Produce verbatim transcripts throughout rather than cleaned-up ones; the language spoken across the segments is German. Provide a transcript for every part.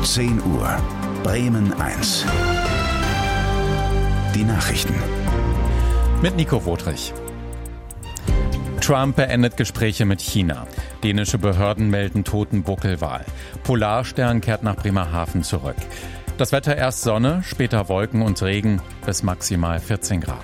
zehn Uhr, Bremen eins. Die Nachrichten. Mit Nico Wotrich. Trump beendet Gespräche mit China. Dänische Behörden melden toten Buckelwal. Polarstern kehrt nach Bremerhaven zurück. Das Wetter erst Sonne, später Wolken und Regen bis maximal vierzehn Grad.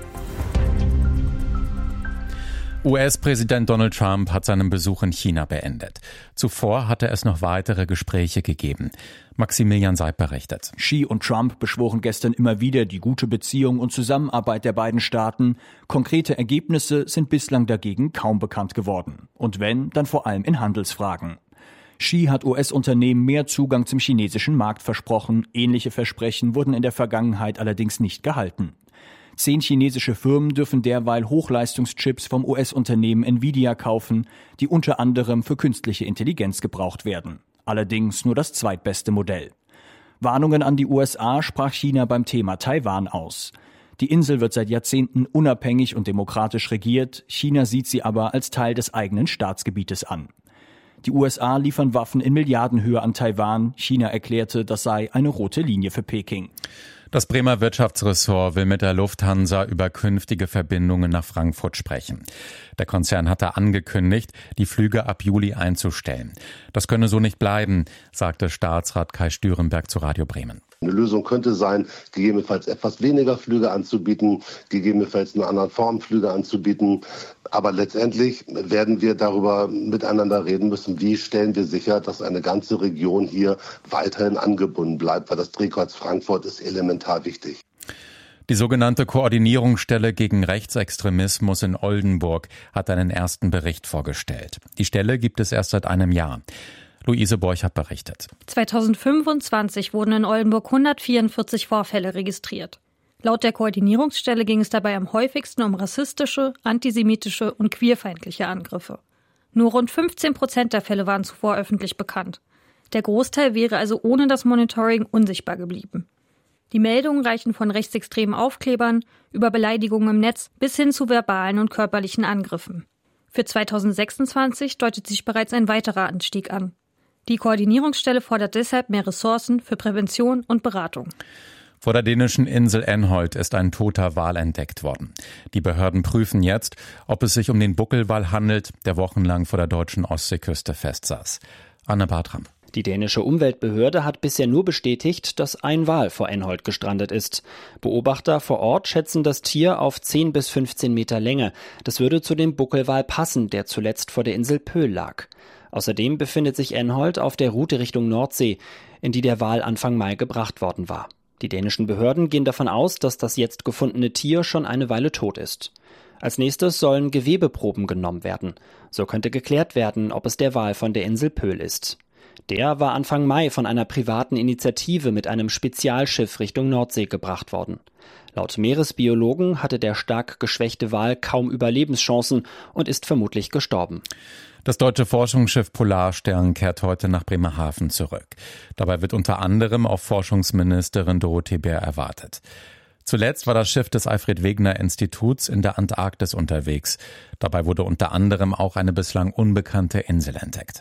U S-Präsident Donald Trump hat seinen Besuch in China beendet. Zuvor hatte es noch weitere Gespräche gegeben. Maximilian Seib berichtet. Xi und Trump beschworen gestern immer wieder die gute Beziehung und Zusammenarbeit der beiden Staaten. Konkrete Ergebnisse sind bislang dagegen kaum bekannt geworden. Und wenn, dann vor allem in Handelsfragen. Xi hat U S-Unternehmen mehr Zugang zum chinesischen Markt versprochen. Ähnliche Versprechen wurden in der Vergangenheit allerdings nicht gehalten. Zehn chinesische Firmen dürfen derweil Hochleistungschips vom U S-Unternehmen Nvidia kaufen, die unter anderem für künstliche Intelligenz gebraucht werden. Allerdings nur das zweitbeste Modell. Warnungen an die U S A sprach China beim Thema Taiwan aus. Die Insel wird seit Jahrzehnten unabhängig und demokratisch regiert. China sieht sie aber als Teil des eigenen Staatsgebietes an. Die U S A liefern Waffen in Milliardenhöhe an Taiwan. China erklärte, das sei eine rote Linie für Peking. Das Bremer Wirtschaftsressort will mit der Lufthansa über künftige Verbindungen nach Frankfurt sprechen. Der Konzern hatte angekündigt, die Flüge ab Juli einzustellen. Das könne so nicht bleiben, sagte Staatsrat Kai Stürenberg zu Radio Bremen. Eine Lösung könnte sein, gegebenenfalls etwas weniger Flüge anzubieten, gegebenenfalls in einer anderen Form Flüge anzubieten. Aber letztendlich werden wir darüber miteinander reden müssen, wie stellen wir sicher, dass eine ganze Region hier weiterhin angebunden bleibt, weil das Drehkreuz Frankfurt ist elementar wichtig. Die sogenannte Koordinierungsstelle gegen Rechtsextremismus in Oldenburg hat einen ersten Bericht vorgestellt. Die Stelle gibt es erst seit einem Jahr. Luise Borchardt berichtet. zweitausendfünfundzwanzig wurden in Oldenburg hundertvierundvierzig Vorfälle registriert. Laut der Koordinierungsstelle ging es dabei am häufigsten um rassistische, antisemitische und queerfeindliche Angriffe. Nur rund fünfzehn Prozent der Fälle waren zuvor öffentlich bekannt. Der Großteil wäre also ohne das Monitoring unsichtbar geblieben. Die Meldungen reichen von rechtsextremen Aufklebern über Beleidigungen im Netz bis hin zu verbalen und körperlichen Angriffen. Für zweitausendsechsundzwanzig deutet sich bereits ein weiterer Anstieg an. Die Koordinierungsstelle fordert deshalb mehr Ressourcen für Prävention und Beratung. Vor der dänischen Insel Anholt ist ein toter Wal entdeckt worden. Die Behörden prüfen jetzt, ob es sich um den Buckelwal handelt, der wochenlang vor der deutschen Ostseeküste festsaß. Anne Bartram. Die dänische Umweltbehörde hat bisher nur bestätigt, dass ein Wal vor Anholt gestrandet ist. Beobachter vor Ort schätzen das Tier auf zehn bis fünfzehn Meter Länge. Das würde zu dem Buckelwal passen, der zuletzt vor der Insel Pöhl lag. Außerdem befindet sich Anholt auf der Route Richtung Nordsee, in die der Wal Anfang Mai gebracht worden war. Die dänischen Behörden gehen davon aus, dass das jetzt gefundene Tier schon eine Weile tot ist. Als nächstes sollen Gewebeproben genommen werden. So könnte geklärt werden, ob es der Wal von der Insel Pöhl ist. Der war Anfang Mai von einer privaten Initiative mit einem Spezialschiff Richtung Nordsee gebracht worden. Laut Meeresbiologen hatte der stark geschwächte Wal kaum Überlebenschancen und ist vermutlich gestorben. Das deutsche Forschungsschiff Polarstern kehrt heute nach Bremerhaven zurück. Dabei wird unter anderem auch Forschungsministerin Dorothee Bär erwartet. Zuletzt war das Schiff des Alfred-Wegener-Instituts in der Antarktis unterwegs. Dabei wurde unter anderem auch eine bislang unbekannte Insel entdeckt.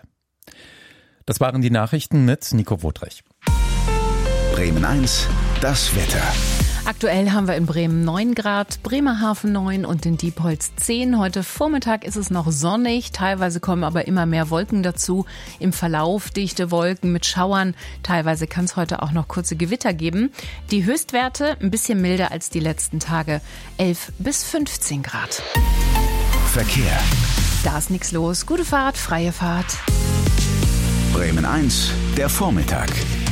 Das waren die Nachrichten mit Nico Wotrich. Bremen eins, das Wetter. Aktuell haben wir in Bremen neun Grad, Bremerhaven neun und in Diepholz zehn. Heute Vormittag ist es noch sonnig, teilweise kommen aber immer mehr Wolken dazu. Im Verlauf dichte Wolken mit Schauern. Teilweise kann es heute auch noch kurze Gewitter geben. Die Höchstwerte ein bisschen milder als die letzten Tage, elf bis fünfzehn Grad. Verkehr. Da ist nichts los. Gute Fahrt, freie Fahrt. Bremen eins, der Vormittag.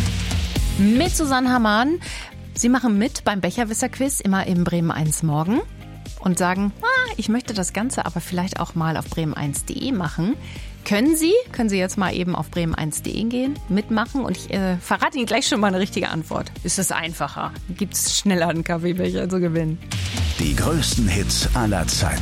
Mit Susanne Hamann. Sie machen mit beim Becherwisser-Quiz immer im Bremen eins Morgen und sagen, ah, ich möchte das Ganze aber vielleicht auch mal auf bremen eins punkt de machen. Können Sie, können Sie jetzt mal eben auf bremen eins punkt de gehen, mitmachen und ich äh, verrate Ihnen gleich schon mal eine richtige Antwort. Ist es einfacher? Gibt es schneller einen Kaffeebecher zu gewinnen? Die größten Hits aller Zeiten.